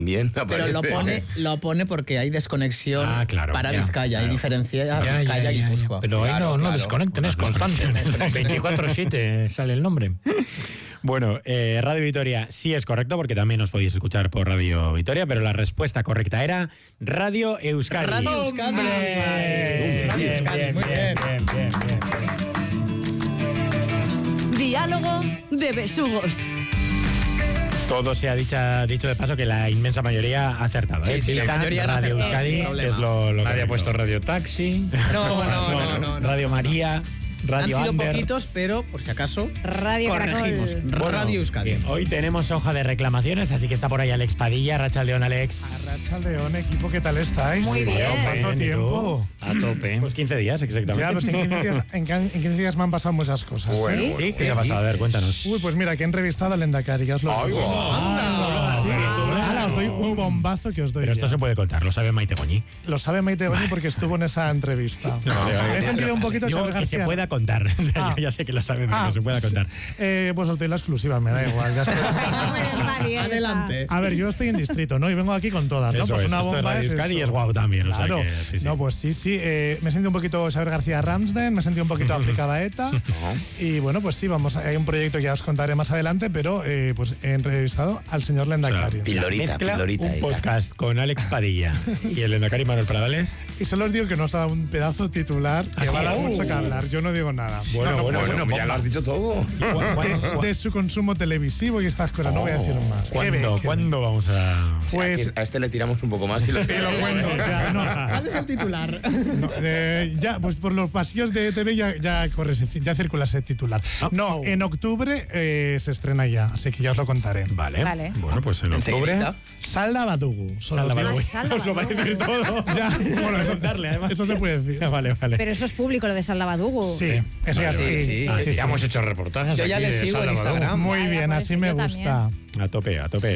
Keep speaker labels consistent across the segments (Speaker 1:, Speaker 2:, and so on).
Speaker 1: Bien,
Speaker 2: Pero lo pone porque hay desconexión para Vizcaya. Hay diferencia Vizcaya y Guipúzcoa.
Speaker 3: Pero ahí no desconecten, es constante. 24/7 sale el nombre. Bueno, Radio Vitoria sí es correcto porque también os podéis escuchar por Radio Vitoria, pero la respuesta correcta era Radio Euskadi.
Speaker 2: Radio Euskadi. Radio Euskadi, muy bien.
Speaker 4: Diálogo de besugos.
Speaker 3: Todo se ha dicho de paso que la inmensa mayoría ha acertado.
Speaker 2: Sí, la mayoría
Speaker 3: Radio Euskadi, que es lo
Speaker 5: Nadie ha puesto Radio Taxi.
Speaker 2: No.
Speaker 3: Radio María. Radio
Speaker 2: Han sido
Speaker 3: Under.
Speaker 2: poquitos, pero por si acaso
Speaker 4: Radio
Speaker 2: corregimos.
Speaker 4: Caracol.
Speaker 2: Radio Euskadi.
Speaker 3: Bien, hoy tenemos hoja de reclamaciones, así que está por ahí Alex Padilla. Rachaldeón, Alex.
Speaker 6: Rachaldeón, equipo, ¿qué tal estáis?
Speaker 4: Muy bien.
Speaker 6: ¿Cuánto tiempo?
Speaker 5: A tope.
Speaker 3: Pues 15 días, exactamente.
Speaker 6: Ya, pues en 15 días me han pasado muchas cosas.
Speaker 1: Bueno,
Speaker 6: ¿Sí?
Speaker 3: ¿Sí? ¿Qué te ha pasado? A ver, cuéntanos.
Speaker 6: Uy, pues mira, que he entrevistado al Endacari, ya os lo digo. Sí. Ahora os doy un bombazo que os doy.
Speaker 3: Pero esto
Speaker 6: ya.
Speaker 3: se puede contar, lo sabe Maite Goñi.
Speaker 6: Lo sabe Maite Goñi porque estuvo en esa entrevista. Me he sentido un poquito
Speaker 3: Digo
Speaker 6: Xavier
Speaker 3: que se
Speaker 6: García.
Speaker 3: pueda contar. O sea, yo ya sé que lo sabe, pero que se pueda contar.
Speaker 6: Pues os doy la exclusiva, me da igual. Ya está.
Speaker 2: Adelante.
Speaker 6: A ver, yo estoy en distrito, ¿no? Y vengo aquí con todas, ¿no?
Speaker 3: Eso
Speaker 6: pues
Speaker 3: es,
Speaker 6: una
Speaker 3: esto de
Speaker 6: bomba
Speaker 3: Radio
Speaker 6: es
Speaker 3: Euskadi
Speaker 6: eso.
Speaker 3: es guau también.
Speaker 6: Claro.
Speaker 3: O sea que, sí.
Speaker 6: No, pues sí. Me he sentido un poquito Xavier García Ramsden, me he sentido un poquito África Baeta. Y bueno, pues sí, hay un proyecto que ya os contaré más adelante, pero pues he entrevistado al señor Lendakari.
Speaker 1: Pildorita,
Speaker 3: un podcast con Alex Padilla y el Endacari Manuel Pradales.
Speaker 6: Y solo os digo que nos ha dado un pedazo titular que va a dar mucho que hablar. Yo no digo nada.
Speaker 1: Bueno, ya lo has dicho todo.
Speaker 6: De su consumo televisivo y estas cosas, no voy a decir más.
Speaker 3: ¿Cuándo vamos a...?
Speaker 6: Pues
Speaker 1: a este le tiramos un poco más y lo
Speaker 6: te lo cuento. Ya, no.
Speaker 2: ¿Cuál es el titular?
Speaker 6: Ya, pues por los pasillos de TV ya circula ese titular. No, en octubre se estrena ya, así que ya os lo contaré.
Speaker 3: Vale. Bueno, pues en octubre...
Speaker 6: Salda Badugu.
Speaker 3: Salda Badugu. Os lo va a decir todo.
Speaker 6: Ya, bueno, eso se puede decir.
Speaker 3: Vale.
Speaker 4: Pero eso es público, lo de Salda Badugu.
Speaker 6: Sí, eso ya sí.
Speaker 5: Ya hemos hecho reportajes.
Speaker 2: Yo ya
Speaker 5: aquí
Speaker 2: le
Speaker 5: de
Speaker 2: sigo en
Speaker 5: Salda Badugu.
Speaker 2: Instagram.
Speaker 6: Muy bien, así me gusta.
Speaker 3: A tope.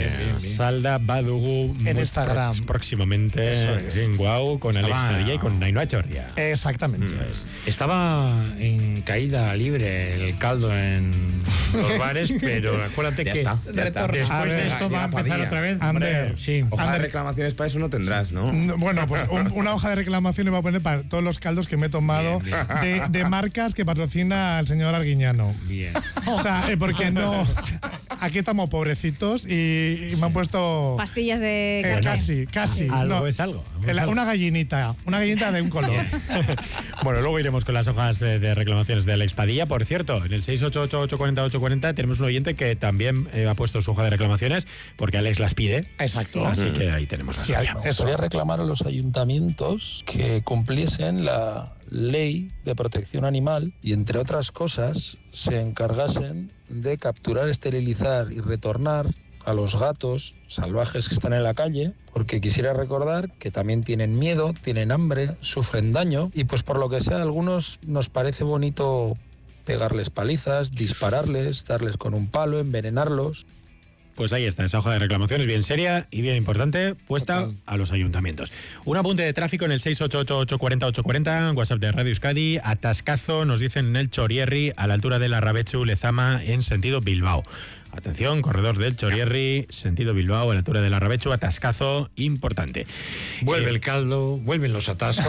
Speaker 3: Salda Badugu
Speaker 6: en Instagram.
Speaker 3: Próximamente en Guau con Alex Padilla y con Ainhoa Echevarría.
Speaker 6: Exactamente.
Speaker 5: Estaba en caída libre el caldo en los bares, pero acuérdate que
Speaker 1: ya está.
Speaker 5: después de esto va a empezar otra vez.
Speaker 6: Ander,
Speaker 5: Sí.
Speaker 1: Hoja de reclamaciones para eso no tendrás, ¿no?
Speaker 6: Bueno, pues una hoja de reclamación le voy a poner para todos los caldos que me he tomado de marcas que patrocina el señor Arguiñano.
Speaker 5: Bien.
Speaker 6: O sea, porque no... Aquí estamos pobrecitos y me han puesto...
Speaker 4: Pastillas de carne.
Speaker 6: Casi.
Speaker 3: Algo
Speaker 6: no.
Speaker 3: es algo.
Speaker 6: Una gallinita de un color.
Speaker 3: Bueno, luego iremos con las hojas de reclamaciones de Alex Padilla. Por cierto, en el 688-840-840 tenemos un oyente que también ha puesto su hoja de reclamaciones porque Alex las pide.
Speaker 6: Exacto.
Speaker 3: Así que ahí tenemos
Speaker 6: Sí,
Speaker 3: las
Speaker 7: Quería reclamar a los ayuntamientos que cumpliesen la ley de protección animal y, entre otras cosas, se encargasen de capturar, esterilizar y retornar a los gatos salvajes que están en la calle, porque quisiera recordar que también tienen miedo, tienen hambre, sufren daño y pues por lo que sea a algunos nos parece bonito pegarles palizas, dispararles, darles con un palo, envenenarlos.
Speaker 3: Pues ahí está, esa hoja de reclamaciones bien seria y bien importante, puesta a los ayuntamientos. Un apunte de tráfico en el 688-840-840, WhatsApp de Radio Euskadi, atascazo, nos dicen en el Chorierri, a la altura de la Rabechu Lezama, en sentido Bilbao. Atención, corredor del Chorierri, sentido Bilbao, a la altura de la Rabechu, atascazo importante.
Speaker 5: Vuelve el caldo, vuelven los atascos.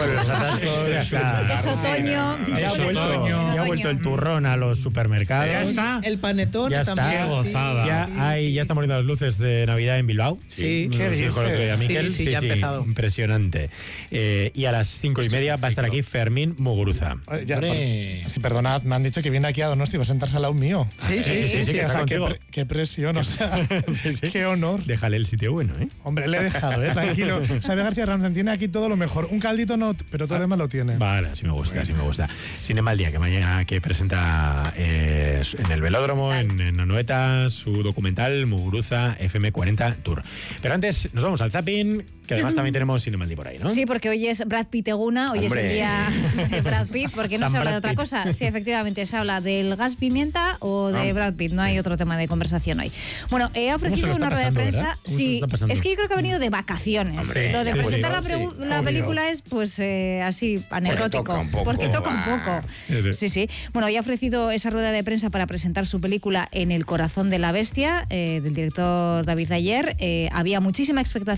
Speaker 4: Es otoño.
Speaker 3: Ya ha vuelto el turrón a los supermercados.
Speaker 5: Ya está.
Speaker 2: El panetón
Speaker 3: Ya está.
Speaker 2: también.
Speaker 5: Qué gozada.
Speaker 3: Ya están poniendo las luces de Navidad en Bilbao.
Speaker 2: Sí,
Speaker 3: nos
Speaker 6: ¿qué
Speaker 3: dijo el otro día
Speaker 6: dices?
Speaker 3: Miquel.
Speaker 2: Sí, ya ha empezado.
Speaker 3: Impresionante. Y a las 5:30 va a estar aquí Fermín Muguruza.
Speaker 6: Sí, perdonad, me han dicho que viene aquí a Donosti, va a sentarse al lado mío.
Speaker 3: Sí, que
Speaker 6: O sea,
Speaker 3: está contigo.
Speaker 6: qué presión, o sea, qué honor.
Speaker 3: Déjale el sitio bueno, ¿eh?
Speaker 6: Hombre, le he dejado, tranquilo. Xavier García Ramsden tiene aquí todo lo mejor. Un caldito no, pero todo lo demás lo tiene.
Speaker 3: Vale, así me gusta. Cinema al Día, que mañana que presenta en el Velódromo, en Anoeta, su documental Muguruza FM40 Tour. Pero antes nos vamos al zapping Que además también tenemos Cinemaldi por ahí, ¿no?
Speaker 4: Sí, porque hoy es Brad Pitt Eguna, hoy
Speaker 1: Hombre.
Speaker 4: es el día de Brad Pitt, porque no
Speaker 3: San
Speaker 4: se habla
Speaker 3: Brad
Speaker 4: de otra
Speaker 3: Pitt.
Speaker 4: cosa. Sí, efectivamente, se habla del gas pimienta o de Brad Pitt, no hay otro tema de conversación hoy. Bueno, ha
Speaker 3: ¿Cómo se
Speaker 4: ofrecido
Speaker 3: lo está
Speaker 4: una rueda de
Speaker 3: pasando,
Speaker 4: prensa.
Speaker 3: verdad? ¿Cómo se lo
Speaker 4: Sí,
Speaker 3: está pasando?
Speaker 4: es que yo creo que ha venido de vacaciones.
Speaker 1: Hombre,
Speaker 4: Lo de
Speaker 3: sí,
Speaker 4: presentar
Speaker 3: sí.
Speaker 4: la película es pues así anecdótico.
Speaker 1: toca un poco.
Speaker 4: Porque toca un
Speaker 1: Ah.
Speaker 4: poco. Sí, sí. Bueno, ya ha ofrecido esa rueda de prensa para presentar su película En el corazón de la bestia, del director David Ayer. Había muchísima expectación